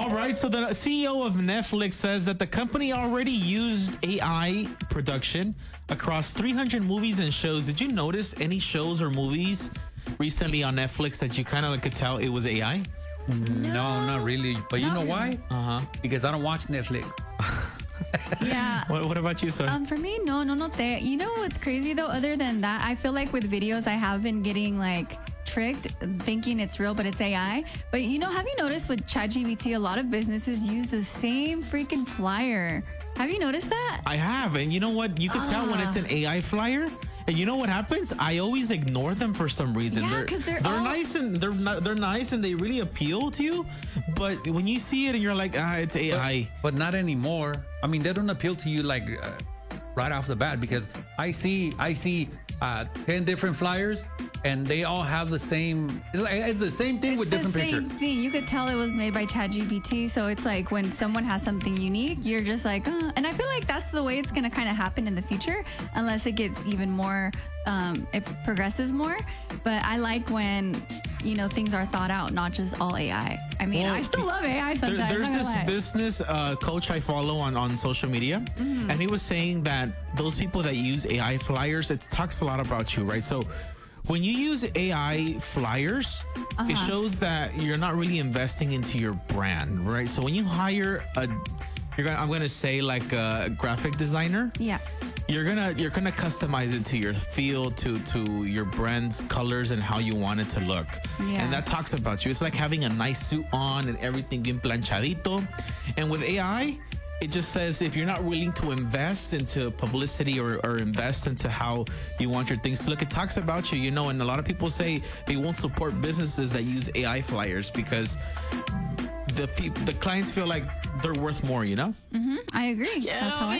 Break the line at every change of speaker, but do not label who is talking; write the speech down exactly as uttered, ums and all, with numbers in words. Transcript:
All right. So the C E O of Netflix says that the company already used A I production across three hundred movies and shows. Did you notice any shows or movies recently on Netflix that you kind of could tell it was A I?
No, not really. But you
Not
know
really.
why?
Uh huh.
Because I don't watch Netflix.
Yeah.
What, what about you, sir?
Um, for me, no, no, not that. You know what's crazy though? Other than that, I feel like with videos, I have been getting like tricked, thinking it's real, but it's A I. But you know, have you noticed with ChatGPT, a lot of businesses use the same freaking flyer? Have you noticed that?
I have, and you know what? You can tell when it's an A I flyer. And you know what happens? I always ignore them for some reason.
Yeah,
they're
'cause they're
they're
all-
nice and they're not, they're nice and they really appeal to you. But when you see it and you're like, ah, it's A I.
But not anymore. I mean, they don't appeal to you like uh, right off the bat, because I see I see uh, ten different flyers and they all have the same. It's, like, it's the same thing with
It's
different
the same
pictures.
thing. You could tell it was made by ChatGPT. So it's like when someone has something unique, you're just like, uh. And I feel like that's the way it's going to kind of happen in the future, unless it gets even more, um, it progresses more. But I like when, you know, things are thought out, not just all A I. I mean,
Well,
I still love A I
There,
sometimes.
there's
not gonna
this
lie.
business uh, coach I follow on, on social media,
Mm-hmm.
and he was saying that those people that use A I flyers, it talks a lot about you, right? So when you use A I flyers,
Uh-huh.
it shows that you're not really investing into your brand, right? So when you hire a, you're gonna, I'm gonna say like a graphic designer,
Yeah.
you're gonna you're gonna customize it to your feel, to to your brand's colors and how you want it to look.
Yeah.
And that talks about you. It's like having a nice suit on and everything bien planchadito. And with A I, it just says if you're not willing to invest into publicity or, or invest into how you want your things to look, it talks about you, you know. And a lot of people say they won't support businesses that use A I flyers because the people, the clients feel like they're worth more, you know.
I agree. That's how I